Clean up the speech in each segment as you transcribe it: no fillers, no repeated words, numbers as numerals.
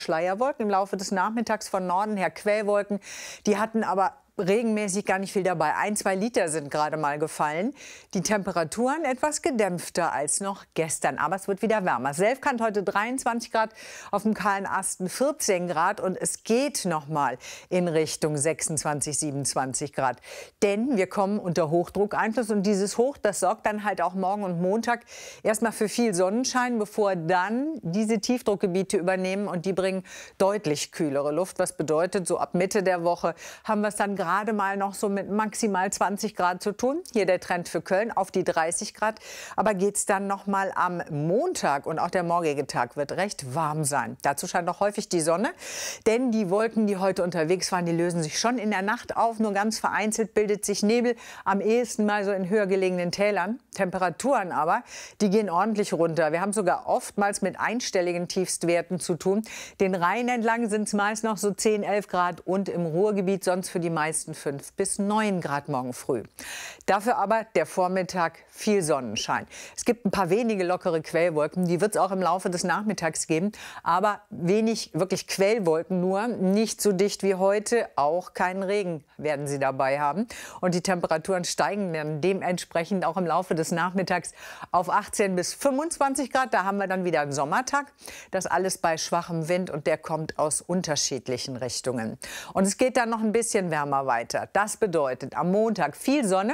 Schleierwolken. Im Laufe des Nachmittags von Norden her Quellwolken. Die hatten aber regenmäßig gar nicht viel dabei. 1, 2 Liter sind gerade mal gefallen. Die Temperaturen etwas gedämpfter als noch gestern. Aber es wird wieder wärmer. Selfkant heute 23 Grad, auf dem kahlen Asten 14 Grad. Und es geht noch mal in Richtung 26, 27 Grad. Denn wir kommen unter Hochdruckeinfluss. Und dieses Hoch, das sorgt dann halt auch morgen und Montag erstmal für viel Sonnenschein, bevor dann diese Tiefdruckgebiete übernehmen. Und die bringen deutlich kühlere Luft. Was bedeutet, so ab Mitte der Woche haben wir es dann gerade mal noch so mit maximal 20 Grad zu tun. Hier der Trend für Köln auf die 30 Grad. Aber geht es dann noch mal am Montag und auch der morgige Tag wird recht warm sein. Dazu scheint auch häufig die Sonne. Denn die Wolken, die heute unterwegs waren, die lösen sich schon in der Nacht auf. Nur ganz vereinzelt bildet sich Nebel. Am ehesten mal so in höher gelegenen Tälern. Temperaturen aber, die gehen ordentlich runter. Wir haben sogar oftmals mit einstelligen Tiefstwerten zu tun. Den Rhein entlang sind es meist noch so 10, 11 Grad und im Ruhrgebiet sonst für die meisten 5 bis 9 Grad morgen früh. Dafür aber der Vormittag viel Sonnenschein. Es gibt ein paar wenige lockere Quellwolken, die wird es auch im Laufe des Nachmittags geben, aber wenig wirklich Quellwolken nur, nicht so dicht wie heute, auch keinen Regen werden sie dabei haben. Und die Temperaturen steigen dann dementsprechend auch im Laufe des Nachmittags auf 18 bis 25 Grad. Da haben wir dann wieder einen Sommertag. Das alles bei schwachem Wind und der kommt aus unterschiedlichen Richtungen. Und es geht dann noch ein bisschen wärmer weiter. Das bedeutet am Montag viel Sonne,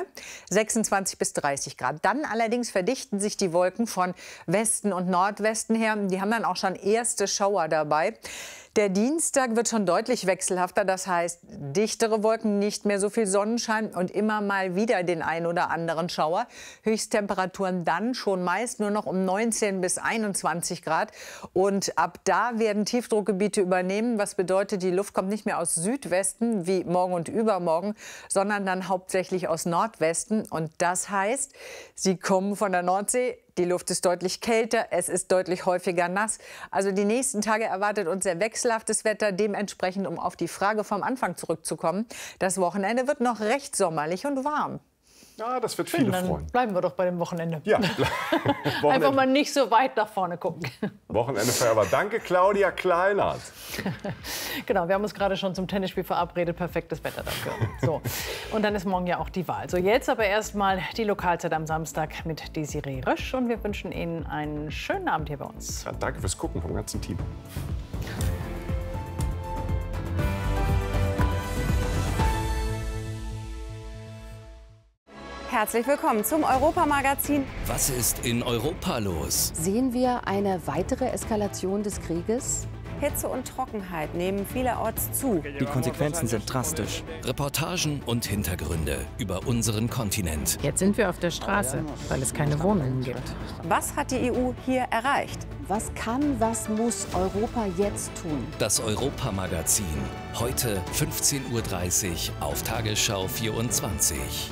26 bis 30 Grad. Dann allerdings verdichten sich die Wolken von Westen und Nordwesten her. Die haben dann auch schon erste Schauer dabei. Der Dienstag wird schon deutlich wechselhafter, das heißt dichtere Wolken, nicht mehr so viel Sonnenschein und immer mal wieder den ein oder anderen Schauer. Höchsttemperaturen dann schon meist nur noch um 19 bis 21 Grad. Und ab da werden Tiefdruckgebiete übernehmen, was bedeutet, die Luft kommt nicht mehr aus Südwesten wie morgen und übermorgen, sondern dann hauptsächlich aus Nordwesten. Und das heißt, sie kommen von der Nordsee. Die Luft ist deutlich kälter, es ist deutlich häufiger nass. Also die nächsten Tage erwartet uns sehr wechselhaftes Wetter. Dementsprechend, um auf die Frage vom Anfang zurückzukommen, das Wochenende wird noch recht sommerlich und warm. Ja, das wird viele freuen. Dann bleiben wir doch bei dem Wochenende. Ja. Einfach mal nicht so weit nach vorne gucken. Wochenende Feuerwehr. Danke, Claudia Kleinert. Genau, wir haben uns gerade schon zum Tennisspiel verabredet. Perfektes Wetter dafür. So. Und dann ist morgen ja auch die Wahl. So, jetzt aber erst mal die Lokalzeit am Samstag mit Desiree Rösch. Und wir wünschen Ihnen einen schönen Abend hier bei uns. Ja, danke fürs Gucken vom ganzen Team. Herzlich willkommen zum Europamagazin. Was ist in Europa los? Sehen wir eine weitere Eskalation des Krieges? Hitze und Trockenheit nehmen vielerorts zu. Die Konsequenzen sind drastisch. Reportagen und Hintergründe über unseren Kontinent. Jetzt sind wir auf der Straße, weil es keine Wohnungen gibt. Was hat die EU hier erreicht? Was kann, was muss Europa jetzt tun? Das Europamagazin. Heute 15:30 Uhr auf Tagesschau 24.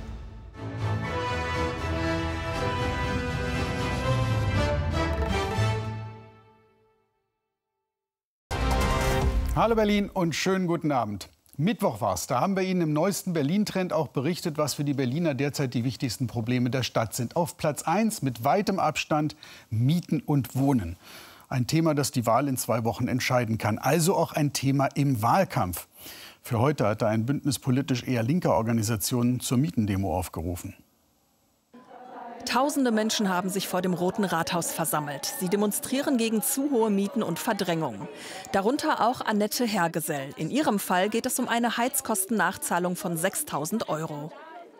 Hallo Berlin und schönen guten Abend. Mittwoch war's. Da haben wir Ihnen im neuesten Berlin-Trend auch berichtet, was für die Berliner derzeit die wichtigsten Probleme der Stadt sind. Auf Platz 1 mit weitem Abstand Mieten und Wohnen. Ein Thema, das die Wahl in 2 Wochen entscheiden kann. Also auch ein Thema im Wahlkampf. Für heute hat ein Bündnis politisch eher linker Organisationen zur Mietendemo aufgerufen. Tausende Menschen haben sich vor dem Roten Rathaus versammelt. Sie demonstrieren gegen zu hohe Mieten und Verdrängung. Darunter auch Annette Hergesell. In ihrem Fall geht es um eine Heizkostennachzahlung von 6.000 €.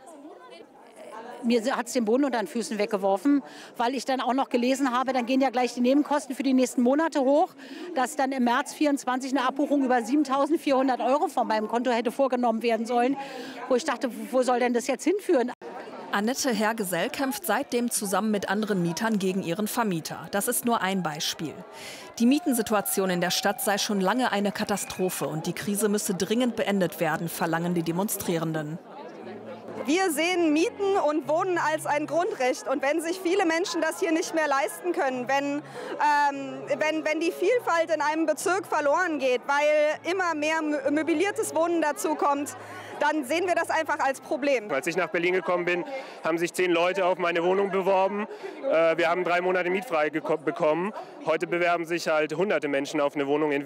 Mir hat es den Boden unter den Füßen weggeworfen, weil ich dann auch noch gelesen habe, dann gehen ja gleich die Nebenkosten für die nächsten Monate hoch, dass dann im März 24 eine Abbuchung über 7.400 € von meinem Konto hätte vorgenommen werden sollen, wo ich dachte, wo soll denn das jetzt hinführen? Annette Hergesell kämpft seitdem zusammen mit anderen Mietern gegen ihren Vermieter. Das ist nur ein Beispiel. Die Mietensituation in der Stadt sei schon lange eine Katastrophe und die Krise müsse dringend beendet werden, verlangen die Demonstrierenden. Wir sehen Mieten und Wohnen als ein Grundrecht. Und wenn sich viele Menschen das hier nicht mehr leisten können, wenn die Vielfalt in einem Bezirk verloren geht, weil immer mehr möbliertes Wohnen dazu kommt, dann sehen wir das einfach als Problem. Als ich nach Berlin gekommen bin, haben sich 10 Leute auf meine Wohnung beworben. Wir haben 3 Monate mietfrei bekommen. Heute bewerben sich halt hunderte Menschen auf eine Wohnung in